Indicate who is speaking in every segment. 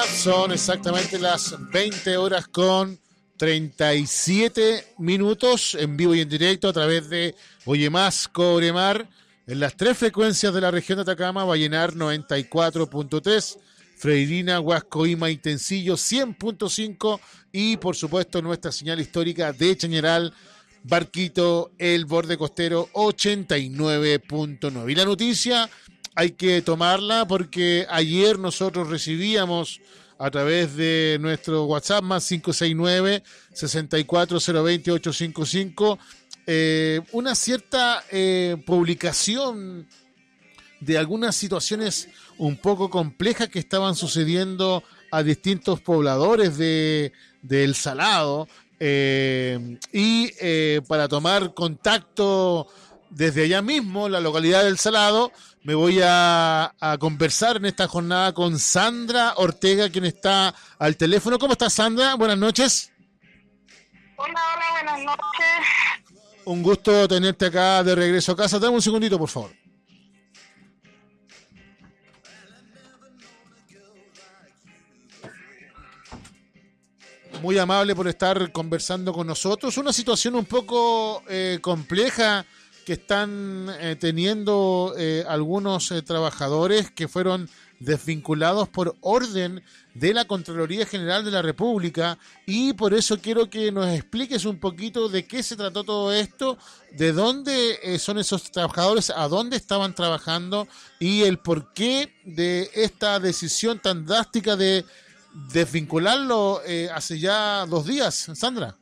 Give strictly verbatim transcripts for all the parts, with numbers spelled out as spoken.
Speaker 1: Son exactamente las veinte horas con treinta y siete minutos en vivo y en directo a través de Oye Más Cobremar en las tres frecuencias de la región de Atacama: Vallenar noventa y cuatro punto tres, Freirina, Huascoima y Tencillo cien punto cinco y por supuesto nuestra señal histórica de Chañaral, Barquito, el borde costero ochenta y nueve punto nueve. Y la noticia hay que tomarla porque ayer nosotros recibíamos a través de nuestro WhatsApp más cinco seis nueve, seis cuatro cero dos cero, ocho cinco cinco eh, una cierta eh, publicación de algunas situaciones un poco complejas que estaban sucediendo a distintos pobladores de, de El Salado, eh, y eh, para tomar contacto desde allá mismo, la localidad del Salado, me voy a, a conversar en esta jornada con Sandra Ortega, quien está al teléfono. ¿Cómo estás, Sandra? Buenas noches.
Speaker 2: Hola, hola, buenas noches.
Speaker 1: Un gusto tenerte acá de regreso a casa. Dame un segundito, por favor. Muy amable por estar conversando con nosotros. Una situación un poco eh, compleja que están eh, teniendo eh, algunos eh, trabajadores que fueron desvinculados por orden de la Contraloría General de la República, y por eso quiero que nos expliques un poquito de qué se trató todo esto, de dónde eh, son esos trabajadores, a dónde estaban trabajando y el porqué de esta decisión tan drástica de desvincularlo eh, hace ya dos días. Sandra.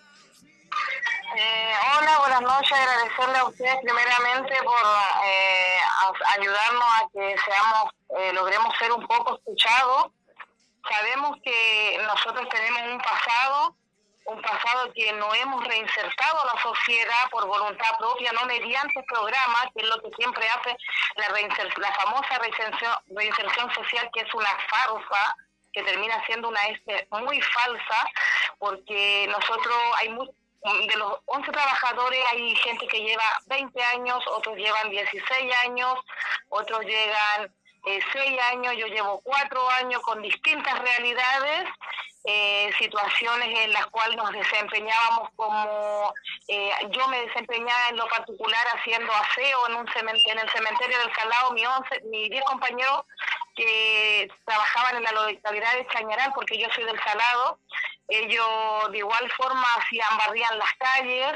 Speaker 2: Eh, hola, buenas noches. Agradecerle a ustedes primeramente por eh, a, ayudarnos a que seamos, eh, logremos ser un poco escuchados. Sabemos que nosotros tenemos un pasado, un pasado que no hemos reinsertado a la sociedad por voluntad propia, no mediante programas, que es lo que siempre hace la, reinser- la famosa reinserción, reinserción social, que es una farsa, que termina siendo una este muy falsa, porque nosotros hay muy, de los once trabajadores hay gente que lleva veinte años, otros llevan dieciséis años, otros llegan eh, seis años, yo llevo cuatro años con distintas realidades, eh, situaciones en las cuales nos desempeñábamos como, eh, yo me desempeñaba en lo particular haciendo aseo en un cementerio, en el cementerio del Salado, mis once, mis diez compañeros que trabajaban en la localidad de Chañaral, porque yo soy del Salado, ellos de igual forma hacían, barrían las calles.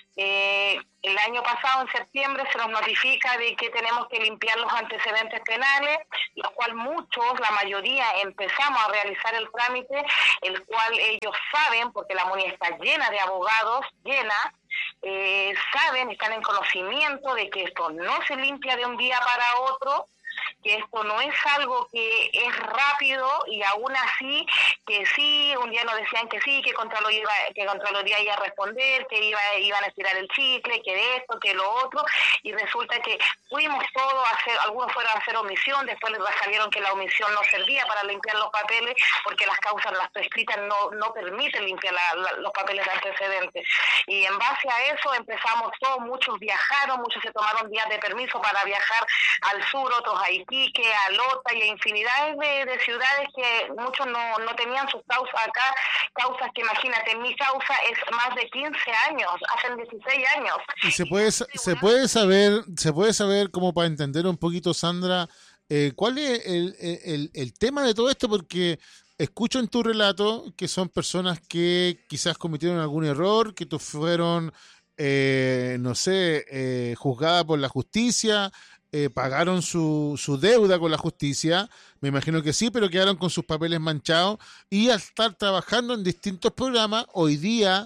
Speaker 2: Eh, el año pasado, en septiembre, se nos notifica de que tenemos que limpiar los antecedentes penales, los cuales muchos, la mayoría, empezamos a realizar el trámite, el cual ellos saben, porque la MUNI está llena de abogados, llena, eh, saben, están en conocimiento de que esto no se limpia de un día para otro, que esto no es algo que es rápido, y aún así que sí, un día nos decían que sí, que Contraloría iba, que Contraloría iba a responder, que iba, iban a estirar el chicle, que de esto, que lo otro, y resulta que fuimos todos a hacer, algunos fueron a hacer omisión, después les salieron que la omisión no servía para limpiar los papeles, porque las causas, las prescritas no, no permiten limpiar la, la, los papeles de antecedentes, y en base a eso empezamos todos, muchos viajaron, muchos se tomaron días de permiso para viajar al sur, otros a Iquique, a Lota y a infinidades de, de ciudades que muchos no, no tenían sus causas acá, causas que imagínate, mi causa es más de quince años, hacen dieciséis años.
Speaker 1: Y se puede, se puede saber, se puede saber como para entender un poquito, Sandra, eh, cuál es el, el, el tema de todo esto, porque escucho en tu relato que son personas que quizás cometieron algún error, que tu fueron, eh, no sé, eh, juzgadas por la justicia, eh, pagaron su, su deuda con la justicia, me imagino que sí, pero quedaron con sus papeles manchados, y al estar trabajando en distintos programas, hoy día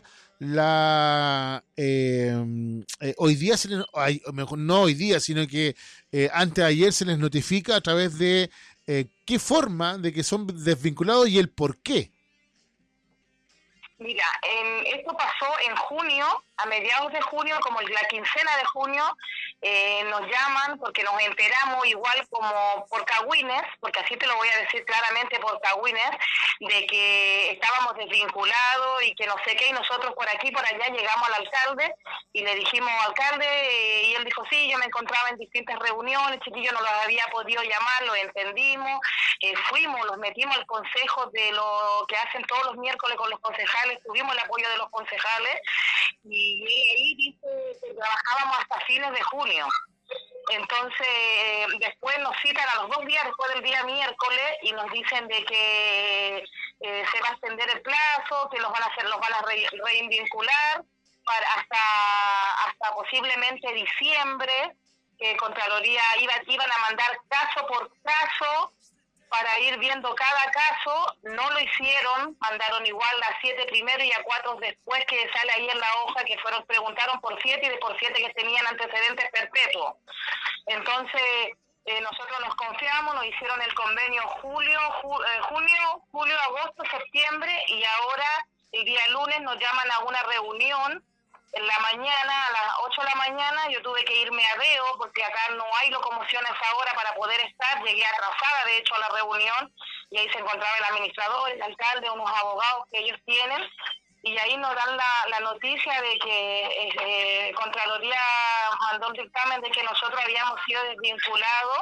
Speaker 1: la eh, eh, hoy día se les, ay, mejor, no hoy día, sino que eh, antes de ayer se les notifica a través de eh, qué forma de que son desvinculados y el por qué.
Speaker 2: Mira, en, esto pasó en junio, a mediados de junio, como la quincena de junio, eh, nos llaman porque nos enteramos igual como por cagüines, porque así te lo voy a decir claramente por cagüines, de que estábamos desvinculados y que no sé qué, y nosotros por aquí, por allá llegamos al alcalde y le dijimos alcalde, eh, y él dijo sí, yo me encontraba en distintas reuniones, chiquillos no los había podido llamar, lo entendimos, eh, fuimos, los metimos al consejo de lo que hacen todos los miércoles con los concejales, tuvimos el apoyo de los concejales, y ahí dice que trabajábamos hasta fines de junio. Entonces, eh, después nos citan a los dos días después del día miércoles y nos dicen de que eh, se va a extender el plazo, que los van a hacer, los van a re, reinvincular para hasta hasta posiblemente diciembre, que Contraloría iba, iban a mandar caso por caso para ir viendo cada caso. No lo hicieron, mandaron igual a siete primero y a cuatro después, que sale ahí en la hoja, que fueron preguntaron por siete y de por siete que tenían antecedentes perpetuos. Entonces, eh, nosotros nos confiamos, nos hicieron el convenio julio, ju, eh, junio, julio, agosto, septiembre, y ahora el día lunes nos llaman a una reunión en la mañana, a las ocho de la mañana. Yo tuve que irme a Veo porque acá no hay locomociones ahora para poder estar. Llegué atrasada, de hecho, a la reunión, y ahí se encontraba el administrador, el alcalde, unos abogados que ellos tienen, y ahí nos dan la, la noticia de que eh, Contraloría mandó un dictamen de que nosotros habíamos sido desvinculados,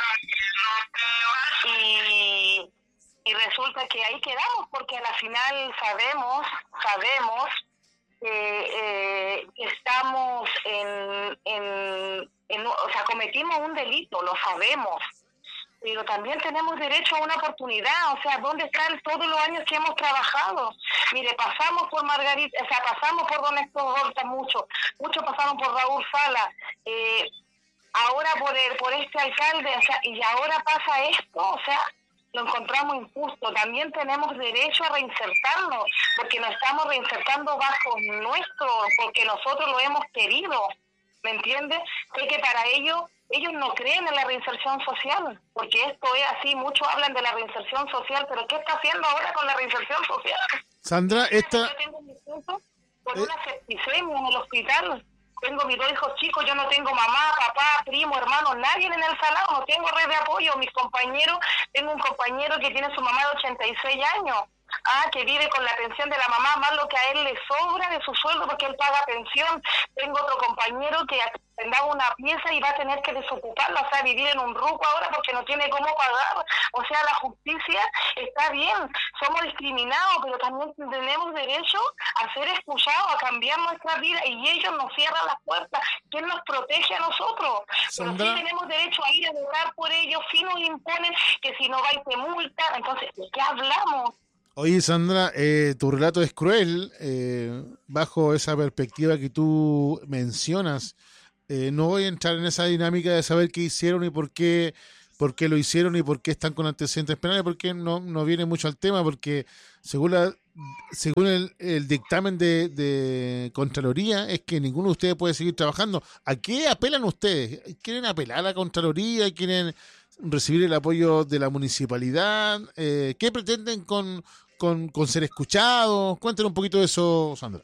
Speaker 2: y, y resulta que ahí quedamos, porque a la final sabemos, sabemos que eh, estamos en, en, en, o sea, cometimos un delito, lo sabemos, pero también tenemos derecho a una oportunidad. O sea, ¿dónde están todos los años que hemos trabajado? Mire, pasamos por Margarita, o sea, pasamos por Don Héctor Horta, mucho, mucho pasamos por Raúl Sala, eh, ahora por el, por este alcalde, o sea, y ahora pasa esto, o sea, lo encontramos injusto. También tenemos derecho a reinsertarnos, porque nos estamos reinsertando bajo nuestro, porque nosotros lo hemos querido, ¿me entiendes? Sé que para ellos, ellos no creen en la reinserción social, porque esto es así, muchos hablan de la reinserción social, pero ¿qué está haciendo ahora con la reinserción social?
Speaker 1: Sandra, esta...
Speaker 2: Yo tengo mi punto con
Speaker 1: eh...
Speaker 2: una septicemia en el hospital. Tengo mis dos hijos chicos, yo no tengo mamá, papá, primo, hermano, nadie en el salado, no tengo red de apoyo. Mis compañeros, tengo un compañero que tiene su mamá de ochenta y seis años, ah, que vive con la pensión de la mamá, más lo que a él le sobra de su sueldo porque él paga pensión. Tengo otro compañero que arrendaba una pieza y va a tener que desocuparla, o sea, vivir en un ruco ahora porque no tiene cómo pagar. O sea, la justicia está bien, somos discriminados, pero también tenemos derecho a ser escuchados, a cambiar nuestra vida, y ellos nos cierran las puertas. ¿Quién nos protege a nosotros? Sandra, pero sí tenemos derecho a ir a votar por ellos, si nos imponen que si no va y te multa. Entonces, ¿de qué hablamos?
Speaker 1: Oye, Sandra, eh, tu relato es cruel, eh, bajo esa perspectiva que tú mencionas. Eh, no voy a entrar en esa dinámica de saber qué hicieron y por qué, por qué lo hicieron y por qué están con antecedentes penales, porque no, no viene mucho al tema, porque según la, según el, el dictamen de, de Contraloría es que ninguno de ustedes puede seguir trabajando. ¿A qué apelan ustedes? ¿Quieren apelar a la Contraloría? ¿Quieren recibir el apoyo de la municipalidad? Eh, ¿Qué pretenden con, con, con ser escuchados? Cuéntanos un poquito de eso, Sandra.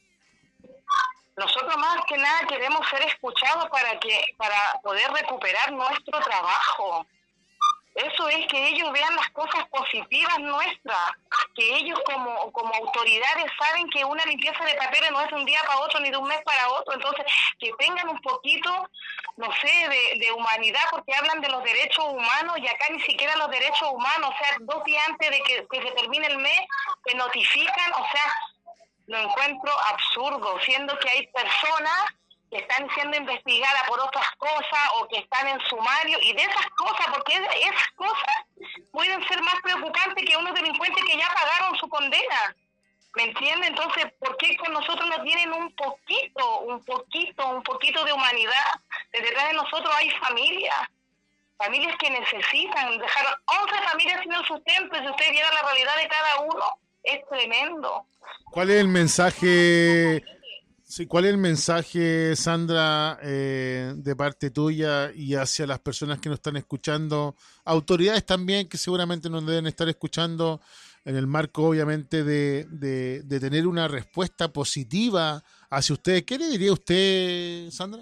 Speaker 2: Nosotros más que nada queremos ser escuchados para que para poder recuperar nuestro trabajo. Eso es, que ellos vean las cosas positivas nuestras, que ellos como como autoridades saben que una limpieza de papeles no es de un día para otro ni de un mes para otro. Entonces, que tengan un poquito, no sé, de, de humanidad, porque hablan de los derechos humanos y acá ni siquiera los derechos humanos. O sea, dos días antes de que, que se termine el mes, te notifican. O sea, lo encuentro absurdo, siendo que hay personas que están siendo investigadas por otras cosas o que están en sumario, y de esas cosas, porque esas cosas pueden ser más preocupantes que unos delincuentes que ya pagaron su condena, ¿me entiendes? Entonces, ¿por qué con nosotros no tienen un poquito, un poquito, un poquito de humanidad? Detrás de nosotros hay familias, familias que necesitan, dejaron once familias sin el sustento, y si usted viera la realidad de cada uno, es tremendo.
Speaker 1: ¿Cuál es el mensaje, sí, cuál es el mensaje, Sandra, eh, de parte tuya y hacia las personas que nos están escuchando, autoridades también que seguramente nos deben estar escuchando, en el marco obviamente de, de, de tener una respuesta positiva hacia ustedes. ¿Qué le diría usted, Sandra?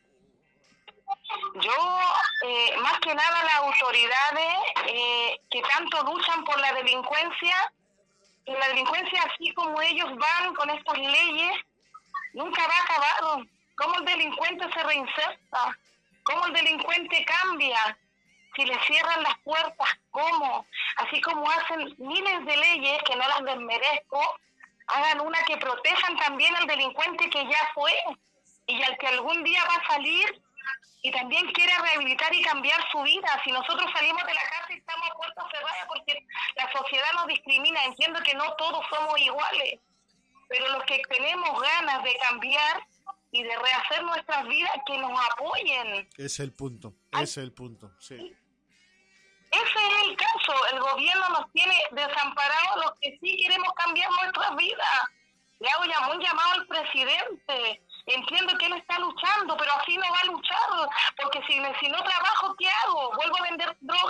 Speaker 2: Yo, eh, más que nada, las autoridades eh, que tanto luchan por la delincuencia, y la delincuencia, así como ellos van con estas leyes, nunca va a acabar. ¿Cómo el delincuente se reinserta? ¿Cómo el delincuente cambia? Si le cierran las puertas, ¿cómo? Así como hacen miles de leyes, que no las desmerezco, hagan una que protejan también al delincuente que ya fue y al que algún día va a salir y también quiere rehabilitar y cambiar su vida. Si nosotros salimos de la casa y estamos a puertas cerradas porque la sociedad nos discrimina, entiendo que no todos somos iguales, pero los que tenemos ganas de cambiar y de rehacer nuestras vidas, que nos apoyen.
Speaker 1: Ese es el punto, ese es el punto, sí.
Speaker 2: Ese es el caso, el gobierno nos tiene desamparados los que sí queremos cambiar nuestras vidas. Le hago ya un llamado al presidente. Entiendo que él está luchando, pero así no va a luchar, porque si, si no trabajo, ¿qué hago? ¿Vuelvo a vender droga?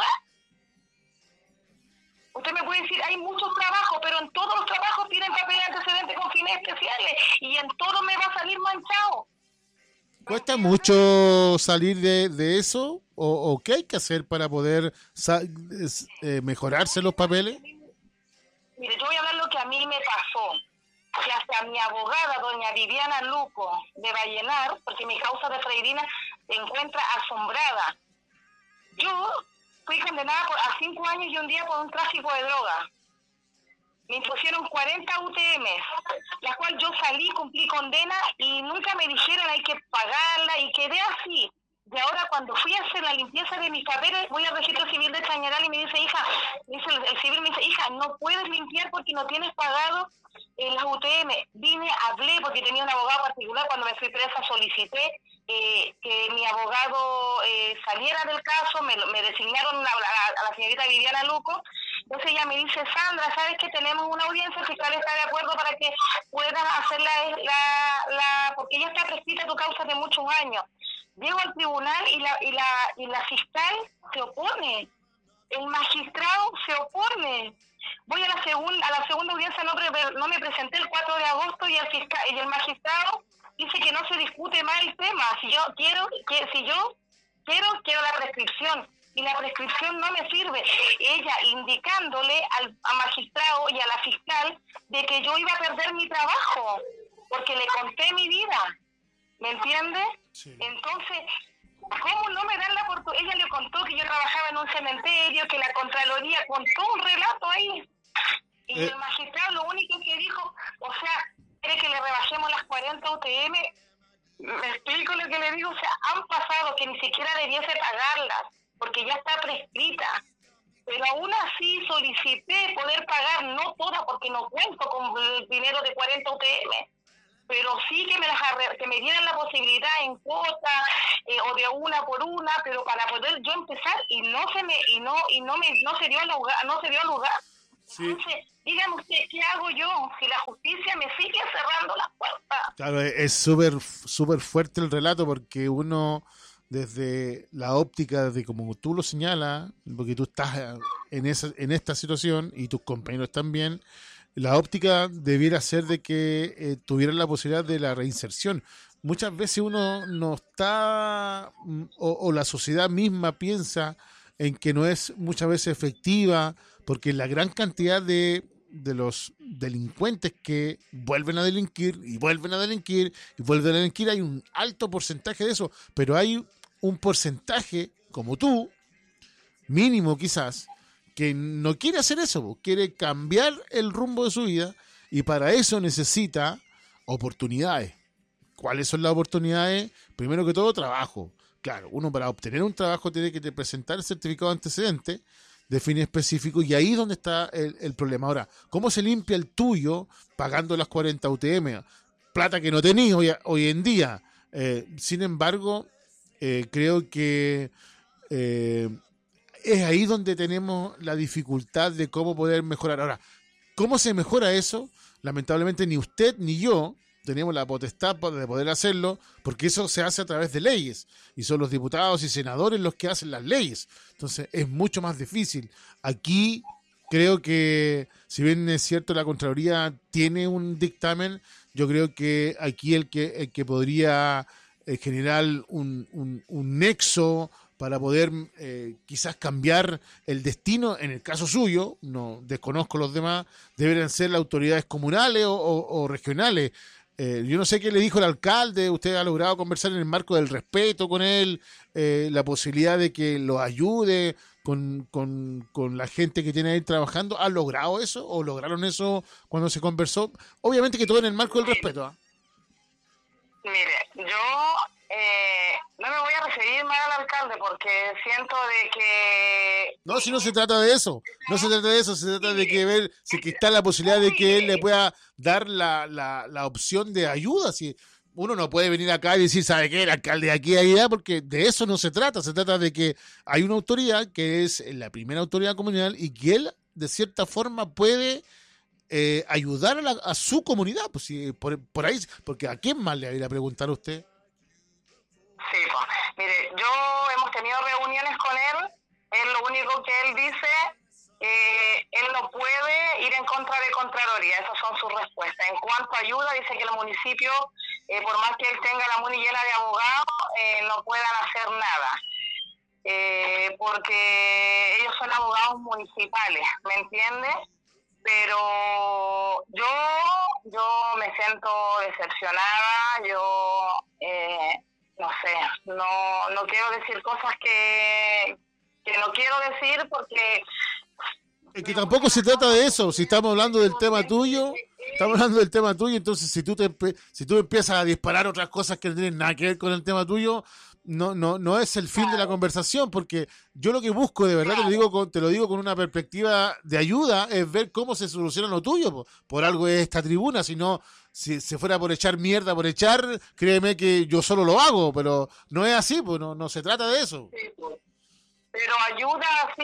Speaker 2: Usted me puede decir, hay muchos trabajos, pero en todos los trabajos tienen papel antecedente con fines especiales, y en todo me va a salir manchado.
Speaker 1: ¿Cuesta mucho salir de, de eso? ¿O, ¿O qué hay que hacer para poder eh, mejorarse los papeles?
Speaker 2: Mire, yo voy a hablar lo que a mí me pasó. Que hasta mi abogada, doña Viviana Luco, de Vallenar, porque mi causa de Freirina se encuentra asombrada. Yo fui condenada por, a cinco años y un día por un tráfico de droga. Me impusieron cuarenta U T M, la cual yo salí, cumplí condena y nunca me dijeron hay que pagarla y quedé así. Y ahora cuando fui a hacer la limpieza de mis papeles, voy al registro civil de Chañaral y me dice, hija, me dice el, el civil me dice, hija, no puedes limpiar porque no tienes pagado en las U T M. Vine, hablé porque tenía un abogado particular, cuando me fui presa solicité eh, que mi abogado eh, saliera del caso, me, me designaron a, a, a la señorita Viviana Luco. Entonces ella me dice, Sandra, ¿sabes que tenemos una audiencia? El fiscal está de acuerdo para que puedas hacer la, la, la porque ya está prescrita tu causa de muchos años. Llego al tribunal y la, y la, y la fiscal se opone, el magistrado se opone. Voy a la segunda, a la segunda audiencia, no, no me presenté el cuatro de agosto y el fiscal y el magistrado dice que no se discute más el tema. Si yo quiero, que si yo quiero, quiero la prescripción. Y la prescripción no me sirve. Ella indicándole al, al magistrado y a la fiscal de que yo iba a perder mi trabajo, porque le conté mi vida. ¿Me entiende? Sí. Entonces, ¿cómo no me dan la oportunidad? Ella le contó que yo trabajaba en un cementerio, que la Contraloría contó un relato ahí. Y eh. el magistrado lo único que dijo, o sea, quiere que le rebajemos las cuarenta U T M. Me explico lo que le digo, o sea, han pasado que ni siquiera debiese pagarlas, porque ya está prescrita. Pero aún así solicité poder pagar, no todas, porque no cuento con el dinero de cuarenta U T M. Pero sí que me las arre- que me dieran la posibilidad en cuota eh, o de una por una, pero para poder yo empezar y no se me y no y no me no se dio lugar, no se dio lugar. Sí. Entonces, dígame usted, ¿qué hago yo si la justicia me sigue cerrando las puertas?
Speaker 1: Claro, es súper súper fuerte el relato, porque uno desde la óptica de como tú lo señalas, porque tú estás en esa en esta situación y tus compañeros también, la óptica debiera ser de que eh, tuvieran la posibilidad de la reinserción. Muchas veces uno no está, o, o la sociedad misma piensa en que no es muchas veces efectiva, porque la gran cantidad de, de los delincuentes que vuelven a delinquir, y vuelven a delinquir, y vuelven a delinquir, hay un alto porcentaje de eso, pero hay un porcentaje, como tú, mínimo quizás, que no quiere hacer eso, quiere cambiar el rumbo de su vida, y para eso necesita oportunidades. ¿Cuáles son las oportunidades? Primero que todo, trabajo. Claro, uno para obtener un trabajo tiene que presentar el certificado de antecedente de fin específico, y ahí es donde está el, el problema. Ahora, ¿cómo se limpia el tuyo pagando las cuarenta U T M? Plata que no tenés hoy, hoy en día. Eh, sin embargo, eh, creo que eh, es ahí donde tenemos la dificultad de cómo poder mejorar. Ahora, ¿cómo se mejora eso? Lamentablemente ni usted ni yo tenemos la potestad de poder hacerlo, porque eso se hace a través de leyes, y son los diputados y senadores los que hacen las leyes. Entonces es mucho más difícil. Aquí creo que, si bien es cierto, la Contraloría tiene un dictamen Yo creo que aquí el que, el que podría eh, generar un, un, un nexo para poder eh, quizás cambiar el destino, en el caso suyo, no desconozco los demás, deberían ser las autoridades comunales o, o, o regionales. Eh, yo no sé qué le dijo el alcalde, usted ha logrado conversar en el marco del respeto con él, eh, la posibilidad de que lo ayude con, con, con la gente que tiene ahí trabajando. ¿Ha logrado eso o lograron eso cuando se conversó? Obviamente que todo en el marco del respeto, ¿eh?
Speaker 2: Mire, yo eh, no me voy a referir más al alcalde porque siento de que...
Speaker 1: No, si no se trata de eso, no se trata de eso, se trata de que ver si que está la posibilidad de que él le pueda dar la, la, la opción de ayuda. Si uno no puede venir acá y decir, ¿sabe qué? El alcalde de aquí y allá, porque de eso no se trata, se trata de que hay una autoridad que es la primera autoridad comunal y que él, de cierta forma, puede... Eh, ayudar a, la, a su comunidad, pues si por, por ahí, porque ¿a quién más le va a ir a preguntar a usted?
Speaker 2: Sí, pues, mire, yo hemos tenido reuniones con él, él lo único que él dice, eh, él no puede ir en contra de Contraloría, esas son sus respuestas. En cuanto a ayuda, dice que el municipio, eh, por más que él tenga la muni llena de abogados, eh, no puedan hacer nada. Eh, porque ellos son abogados municipales, ¿me entiendes? Pero yo yo me siento decepcionada, yo eh, no sé, no no quiero decir cosas que, que no quiero decir porque...
Speaker 1: Es que tampoco se trata de eso, si estamos hablando del tema tuyo, estamos hablando del tema tuyo, entonces si tú te si tú empiezas a disparar otras cosas que no tienen nada que ver con el tema tuyo, no no no es el fin claro. de la conversación, porque yo lo que busco, de verdad, claro. te lo digo con, te lo digo con una perspectiva de ayuda, es ver cómo se soluciona lo tuyo. Por, por algo es esta tribuna, si no, si se fuera por echar mierda, por echar, créeme que yo solo lo hago, pero no es así, pues no, no se trata de eso.
Speaker 2: Sí, pues. Pero ayuda así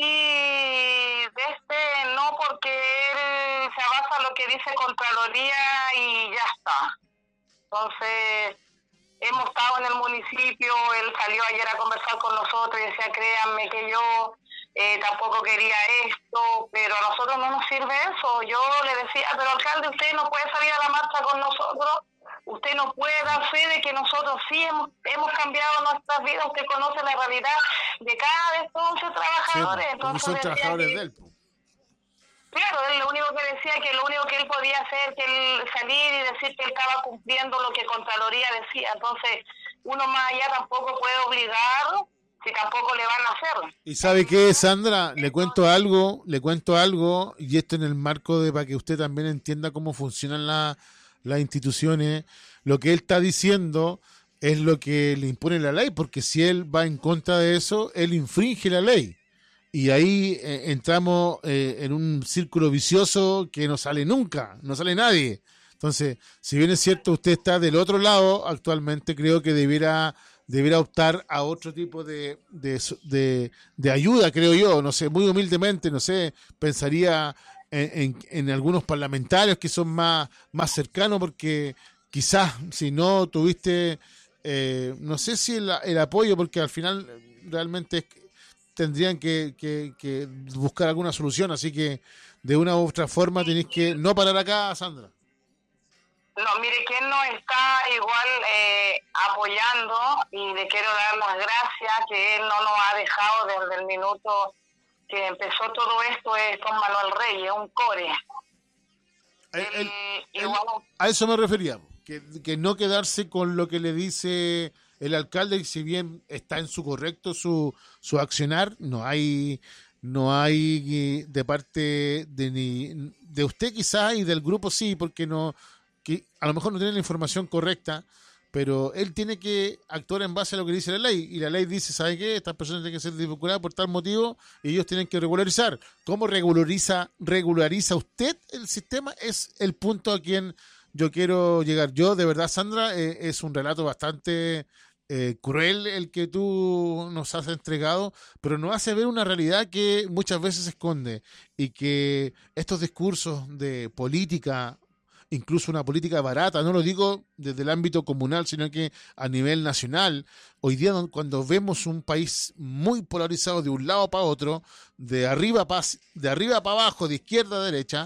Speaker 2: de este, no, porque él se basa en lo que dice Contraloría y ya está. Entonces... hemos estado en el municipio, él salió ayer a conversar con nosotros y decía, créanme que yo eh, tampoco quería esto, pero a nosotros no nos sirve eso. Yo le decía, pero alcalde, usted no puede salir a la marcha con nosotros, usted no puede dar fe de que nosotros sí hemos, hemos cambiado nuestras vidas, usted conoce la realidad de cada de estos once trabajadores.
Speaker 1: Sí,
Speaker 2: entonces
Speaker 1: son trabajadores
Speaker 2: que,
Speaker 1: de él.
Speaker 2: Claro, él lo único que decía que lo único que él podía hacer que él salir y decir que él estaba cumpliendo lo que Contraloría decía. Entonces, uno más allá tampoco puede obligar si tampoco le van a hacer.
Speaker 1: ¿Y sabe qué, Sandra? Le cuento algo, le cuento algo, y esto en el marco de para que usted también entienda cómo funcionan la, las instituciones. Lo que él está diciendo es lo que le impone la ley, porque si él va en contra de eso, él infringe la ley. Y ahí eh, entramos eh, en un círculo vicioso que no sale nunca, no sale nadie. Entonces, si bien es cierto, usted está del otro lado, actualmente creo que debiera, debiera optar a otro tipo de, de, de, de ayuda, creo yo. No sé, muy humildemente, no sé, pensaría en, en, en algunos parlamentarios que son más, más cercanos, porque quizás si no tuviste, eh, no sé si el, el apoyo, porque al final realmente es tendrían que, que, que buscar alguna solución, así que de una u otra forma tenéis que no parar acá, Sandra.
Speaker 2: No, mire, quien nos está igual eh, apoyando, y le quiero dar las gracias, que él no nos ha dejado desde el minuto que empezó todo esto, es don Manuel Reyes, un core.
Speaker 1: El, el, el, a eso me refería, que, que no quedarse con lo que le dice el alcalde, y si bien está en su correcto su, su accionar, no hay no hay de parte de ni de usted quizás y del grupo sí, porque no que a lo mejor no tiene la información correcta, pero él tiene que actuar en base a lo que dice la ley, y la ley dice, ¿sabe qué? Estas personas tienen que ser vinculadas por tal motivo y ellos tienen que regularizar. ¿Cómo regulariza regulariza usted el sistema? Es el punto a quien yo quiero llegar. Yo, de verdad, Sandra, eh, es un relato bastante eh, cruel el que tú nos has entregado, pero nos hace ver una realidad que muchas veces se esconde, y que estos discursos de política, incluso una política barata, no lo digo desde el ámbito comunal, sino que a nivel nacional, hoy día cuando vemos un país muy polarizado de un lado para otro, de arriba para de arriba para abajo, de izquierda a derecha,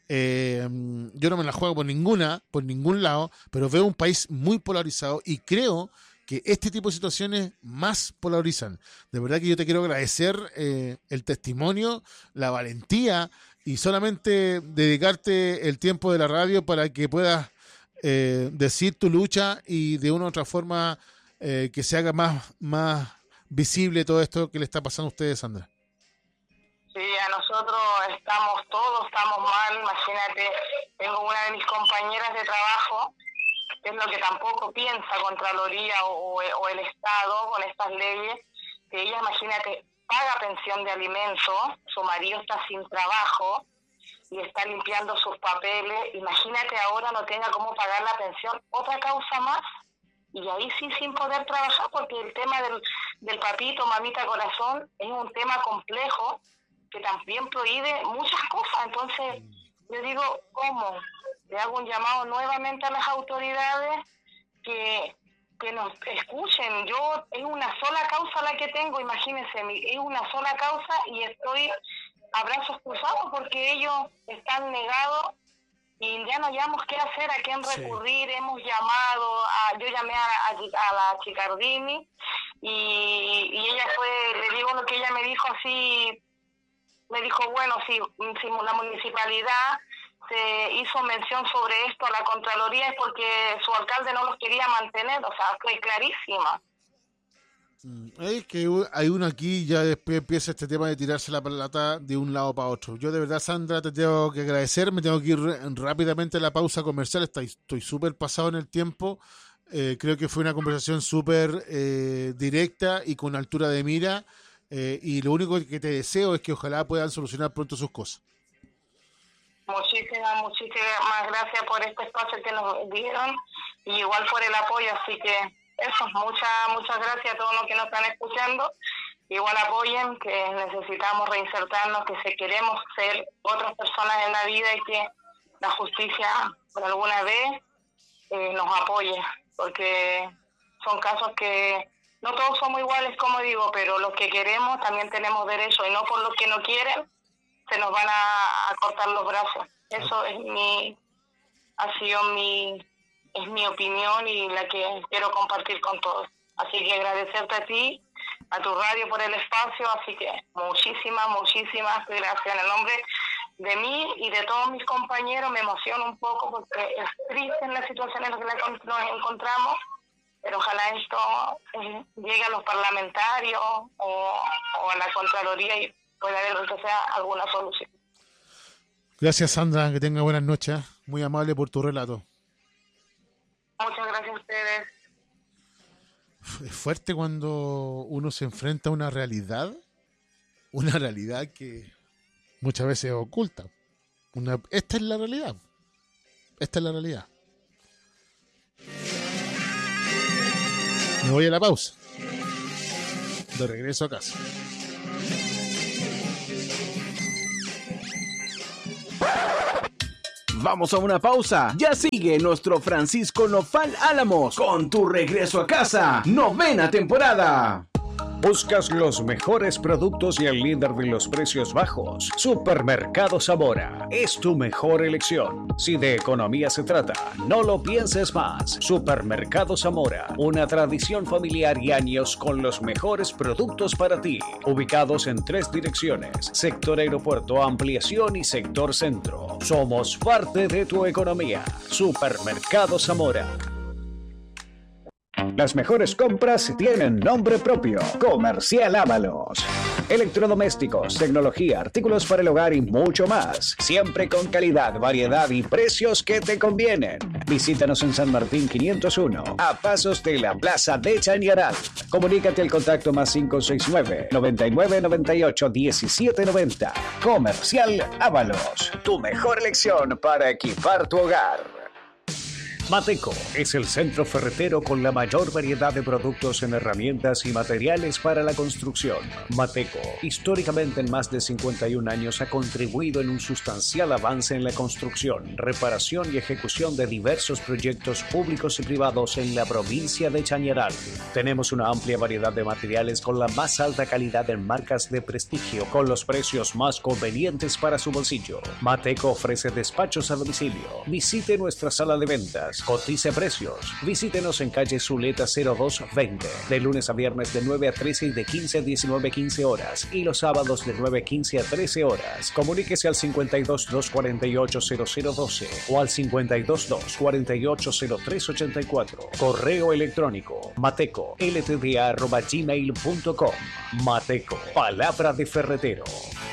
Speaker 1: Eh, yo no me la juego por ninguna, por ningún lado, pero veo un país muy polarizado y creo que este tipo de situaciones más polarizan. De verdad que yo te quiero agradecer eh, el testimonio, la valentía y solamente dedicarte el tiempo de la radio para que puedas eh, decir tu lucha y de una u otra forma eh, que se haga más, más visible todo esto que le está pasando a ustedes, Sandra.
Speaker 2: Sí, a nosotros estamos todos, estamos mal. Imagínate, tengo una de mis compañeras de trabajo, que es lo que tampoco piensa Contraloría o, o el Estado con estas leyes, que ella, imagínate, paga pensión de alimentos, su marido está sin trabajo y está limpiando sus papeles. Imagínate ahora no tenga cómo pagar la pensión, otra causa más, y ahí sí sin poder trabajar, porque el tema del, del papito, mamita, corazón, es un tema complejo que también prohíbe muchas cosas. Entonces, yo digo, ¿cómo? Le hago un llamado nuevamente a las autoridades que, que nos escuchen. Yo, es una sola causa la que tengo, imagínense, es una sola causa y estoy a brazos cruzados porque ellos están negados y ya no hayamos qué hacer, a quién recurrir. Sí. Hemos llamado, a, yo llamé a, a, a la Chicardini y, y ella fue, le digo lo que ella me dijo así, me dijo, bueno, si, si la municipalidad se hizo mención sobre esto a la Contraloría es porque su alcalde no los quería mantener, o sea, fue clarísima.
Speaker 1: Es que hay uno aquí, ya después empieza este tema de tirarse la pelota de un lado para otro. Yo de verdad, Sandra, te tengo que agradecer, me tengo que ir rápidamente a la pausa comercial, estoy súper pasado en el tiempo, eh, creo que fue una conversación súper eh, directa y con altura de mira, eh, y lo único que te deseo es que ojalá puedan solucionar pronto sus cosas.
Speaker 2: Muchísimas, muchísimas gracias por este espacio que nos dieron y igual por el apoyo, así que eso, muchas muchas gracias a todos los que nos están escuchando. Igual apoyen, que necesitamos reinsertarnos, que si queremos ser otras personas en la vida y que la justicia por alguna vez eh, nos apoye, porque son casos que no todos somos iguales, como digo, pero los que queremos también tenemos derecho y no por los que no quieren se nos van a, a cortar los brazos. Eso es mi, ha sido mi, es mi opinión y la que quiero compartir con todos. Así que agradecerte a ti, a tu radio por el espacio, así que muchísimas, muchísimas gracias. En el nombre de mí y de todos mis compañeros me emociono un poco porque es triste en la situación en la que nos encontramos, pero ojalá esto eh, llegue a los parlamentarios o, o a la Contraloría y pueda haber, aunque sea, alguna solución.
Speaker 1: Gracias, Sandra, que tenga buenas noches. Muy amable por tu relato.
Speaker 2: Muchas gracias a ustedes.
Speaker 1: Es fuerte cuando uno se enfrenta a una realidad, una realidad que muchas veces es oculta. Una, esta es la realidad. Esta es la realidad. Me voy a la pausa. De regreso a casa.
Speaker 3: Vamos a una pausa. Ya sigue nuestro Francisco Nofal Álamos con Tu Regreso a Casa, novena temporada.
Speaker 4: ¿Buscas los mejores productos y el líder de los precios bajos? Supermercado Zamora es tu mejor elección. Si de economía se trata, no lo pienses más. Supermercado Zamora, una tradición familiar y años con los mejores productos para ti. Ubicados en tres direcciones: sector aeropuerto, ampliación y sector centro. Somos parte de tu economía. Supermercado Zamora. Las mejores compras tienen nombre propio. Comercial Ábalos. Electrodomésticos, tecnología, artículos para el hogar y mucho más. Siempre con calidad, variedad y precios que te convienen. Visítanos en San Martín quinientos uno, a pasos de la Plaza de Chañaral. Comunícate al contacto más cinco seis nueve, noventa y nueve noventa y ocho, diecisiete noventa. Comercial Ábalos. Tu mejor elección para equipar tu hogar. Mateco es el centro ferretero con la mayor variedad de productos en herramientas y materiales para la construcción. Mateco, históricamente en más de cincuenta y un años, ha contribuido en un sustancial avance en la construcción, reparación y ejecución de diversos proyectos públicos y privados en la provincia de Chañaral. Tenemos una amplia variedad de materiales con la más alta calidad en marcas de prestigio, con los precios más convenientes para su bolsillo. Mateco ofrece despachos a domicilio. Visite nuestra sala de ventas. Cotice precios. Visítenos en calle Zuleta cero dos veinte, de lunes a viernes de nueve a trece y de quince a diecinueve quince horas, y los sábados de nueve quince a trece horas. Comuníquese al cincuenta y dos, doscientos cuarenta y ocho, cero cero doce o al cincuenta y dos, doscientos cuarenta y ocho, cero tres ochenta y cuatro. Correo electrónico mateco l t d a arroba gmail punto com. Mateco, palabra de ferretero.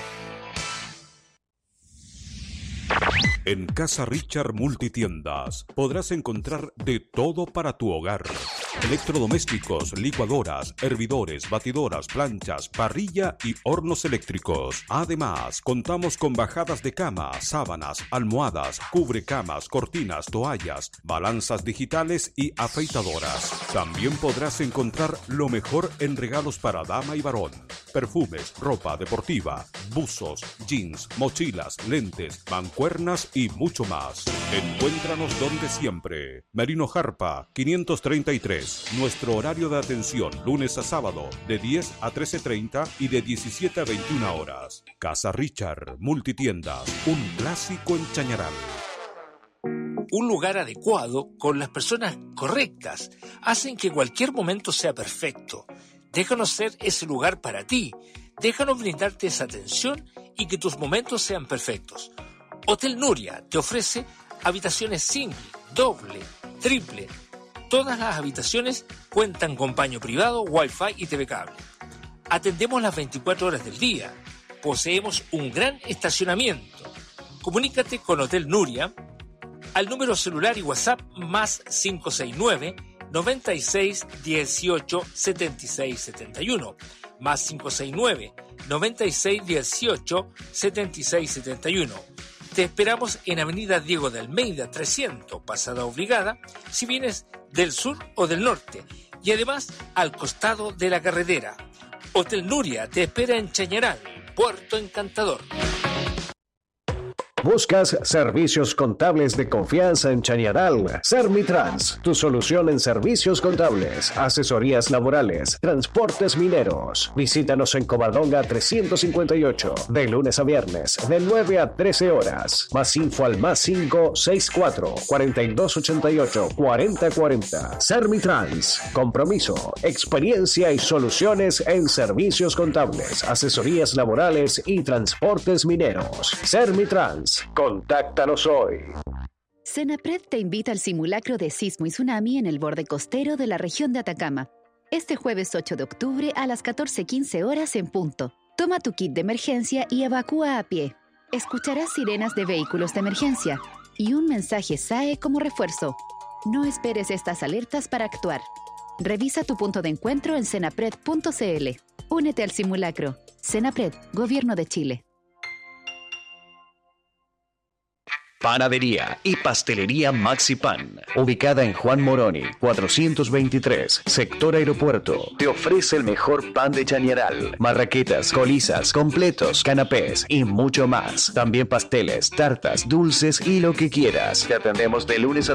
Speaker 5: En Casa Richard Multitiendas podrás encontrar de todo para tu hogar. Electrodomésticos, licuadoras, hervidores, batidoras, planchas, parrilla y hornos eléctricos. Además, contamos con bajadas de cama, sábanas, almohadas, cubrecamas, cortinas, toallas, balanzas digitales y afeitadoras. También podrás encontrar lo mejor en regalos para dama y varón. Perfumes, ropa deportiva, buzos, jeans, mochilas, lentes, mancuernas y mucho más. Encuéntranos donde siempre. Merino Jarpa, quinientos treinta y tres. Nuestro horario de atención, lunes a sábado, de diez a trece treinta y de diecisiete a veintiuna horas. Casa Richard Multitiendas, un clásico en Chañaral.
Speaker 6: Un lugar adecuado, con las personas correctas, hacen que cualquier momento sea perfecto. Déjanos ser ese lugar para ti. Déjanos brindarte esa atención y que tus momentos sean perfectos. Hotel Nuria te ofrece habitaciones single, doble, triple. Todas las habitaciones cuentan con baño privado, wifi y T V cable. Atendemos las veinticuatro horas del día. Poseemos un gran estacionamiento. Comunícate con Hotel Nuria al número celular y WhatsApp más cinco seis nueve, noventa y seis, dieciocho, setenta y seis, setenta y uno, más cinco seis nueve, noventa y seis, dieciocho, setenta y seis, setenta y uno. Te esperamos en Avenida Diego de Almeida trescientos, Pasada Obligada, si vienes del sur o del norte, y además al costado de la carretera. Hotel Nuria te espera en Chañaral, Puerto Encantador.
Speaker 4: ¿Buscas servicios contables de confianza en Chañaral? Sermitrans, tu solución en servicios contables, asesorías laborales, transportes mineros. Visítanos en Covadonga trescientos cincuenta y ocho, de lunes a viernes, de nueve a trece horas. Más info al más cinco seis cuatro, cuarenta y dos ochenta y ocho, cuarenta cuarenta. Sermitrans, compromiso, experiencia y soluciones en servicios contables, asesorías laborales y transportes mineros. Sermitrans. Contáctanos hoy.
Speaker 7: Senapred te invita al simulacro de sismo y tsunami en el borde costero de la región de Atacama. Este jueves ocho de octubre a las catorce quince horas en punto. Toma tu kit de emergencia y evacúa a pie. Escucharás sirenas de vehículos de emergencia y un mensaje S A E como refuerzo. No esperes estas alertas para actuar. Revisa tu punto de encuentro en senapred punto c l. Únete al simulacro. Senapred, Gobierno de Chile.
Speaker 3: Panadería y Pastelería Maxi Pan, ubicada en Juan Moroni, cuatrocientos veintitrés, sector Aeropuerto, te ofrece el mejor pan de Chañaral, marraquetas, colizas, completos, canapés y mucho más. También pasteles, tartas, dulces y lo que quieras. Te atendemos de lunes a